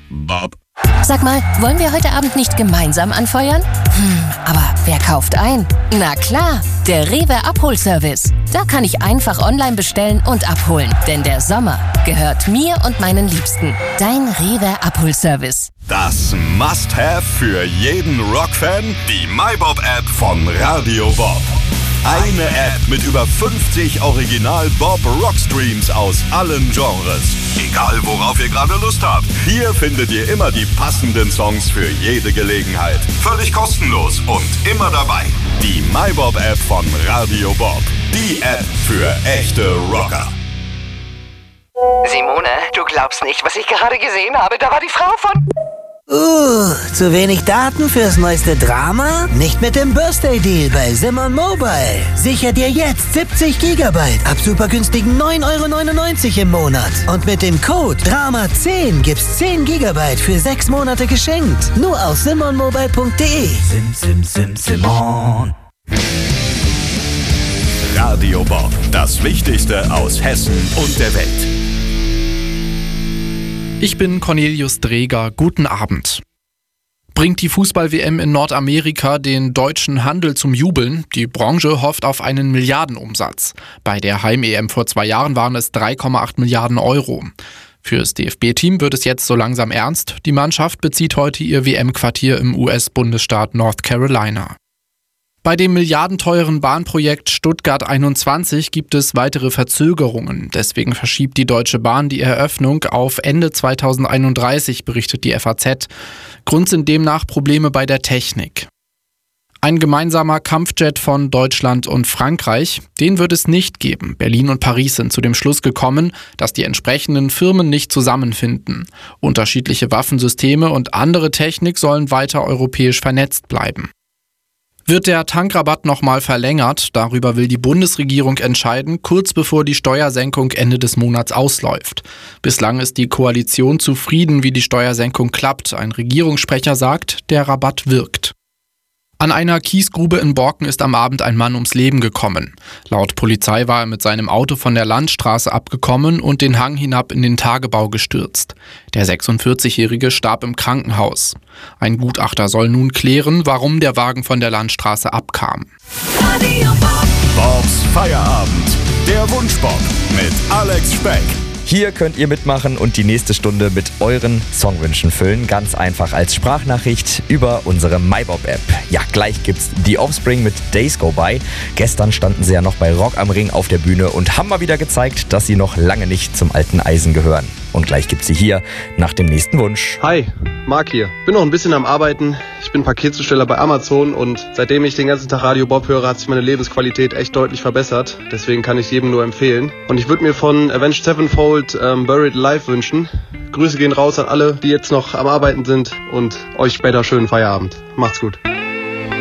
Bob. Sag mal, wollen wir heute Abend nicht gemeinsam anfeuern? Aber wer kauft ein? Na klar, der Rewe Abholservice. Da kann ich einfach online bestellen und abholen. Denn der Sommer gehört mir und meinen Liebsten. Dein Rewe Abholservice. Das Must-Have für jeden Rockfan, die MyBob-App von Radio Bob. Eine App mit über 50 Original-Bob-Rockstreams aus allen Genres. Egal, worauf ihr gerade Lust habt. Hier findet ihr immer die passenden Songs für jede Gelegenheit. Völlig kostenlos und immer dabei. Die MyBob-App von Radio Bob. Die App für echte Rocker. Simone, du glaubst nicht, was ich gerade gesehen habe. Da war die Frau von... Zu wenig Daten fürs neueste Drama? Nicht mit dem Birthday Deal bei Simon Mobile. Sicher dir jetzt 70 GB ab super günstigen 9,99 € im Monat. Und mit dem Code DRAMA10 gibt's 10 GB für 6 Monate geschenkt. Nur auf simonmobile.de. Simon. Radio Bob, das Wichtigste aus Hessen und der Welt. Ich bin Cornelius Dreger. Guten Abend. Bringt die Fußball-WM in Nordamerika den deutschen Handel zum Jubeln? Die Branche hofft auf einen Milliardenumsatz. Bei der Heim-EM vor 2 Jahren waren es 3,8 Milliarden Euro. Fürs DFB-Team wird es jetzt so langsam ernst. Die Mannschaft bezieht heute ihr WM-Quartier im US-Bundesstaat North Carolina. Bei dem milliardenteuren Bahnprojekt Stuttgart 21 gibt es weitere Verzögerungen. Deswegen verschiebt die Deutsche Bahn die Eröffnung auf Ende 2031, berichtet die FAZ. Grund sind demnach Probleme bei der Technik. Ein gemeinsamer Kampfjet von Deutschland und Frankreich, den wird es nicht geben. Berlin und Paris sind zu dem Schluss gekommen, dass die entsprechenden Firmen nicht zusammenfinden. Unterschiedliche Waffensysteme und andere Technik sollen weiter europäisch vernetzt bleiben. Wird der Tankrabatt nochmal verlängert? Darüber will die Bundesregierung entscheiden, kurz bevor die Steuersenkung Ende des Monats ausläuft. Bislang ist die Koalition zufrieden, wie die Steuersenkung klappt. Ein Regierungssprecher sagt, der Rabatt wirkt. An einer Kiesgrube in Borken ist am Abend ein Mann ums Leben gekommen. Laut Polizei war er mit seinem Auto von der Landstraße abgekommen und den Hang hinab in den Tagebau gestürzt. Der 46-Jährige starb im Krankenhaus. Ein Gutachter soll nun klären, warum der Wagen von der Landstraße abkam. Bobs Feierabend. Der Wunschbob mit Alex Speck. Hier könnt ihr mitmachen und die nächste Stunde mit euren Songwünschen füllen. Ganz einfach als Sprachnachricht über unsere MyBob-App. Ja, gleich gibt's die Offspring mit Days Go By. Gestern standen sie ja noch bei Rock am Ring auf der Bühne und haben mal wieder gezeigt, dass sie noch lange nicht zum alten Eisen gehören. Und gleich gibt's sie hier nach dem nächsten Wunsch. Hi, Marc hier. Bin noch ein bisschen am Arbeiten. Ich bin Paketzusteller bei Amazon und seitdem ich den ganzen Tag Radio Bob höre, hat sich meine Lebensqualität echt deutlich verbessert. Deswegen kann ich jedem nur empfehlen. Und ich würde mir von Avenged Sevenfold Buried Alive wünschen. Grüße gehen raus an alle, die jetzt noch am Arbeiten sind und euch später schönen Feierabend. Macht's gut.